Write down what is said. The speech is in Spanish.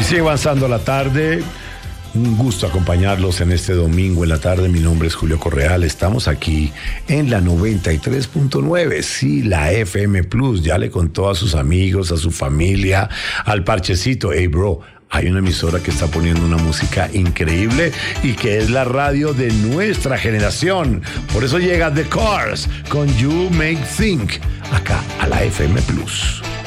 Sigue avanzando la tarde. Un gusto acompañarlos en este domingo en la tarde. Mi nombre es Julio Correal. Estamos aquí en la 93.9. Sí, la FM Plus. Ya le contó a sus amigos, a su familia, al parchecito. Hey, bro, hay una emisora que está poniendo una música increíble y que es la radio de nuestra generación. Por eso llega The Cars con You Make Think acá a la FM Plus.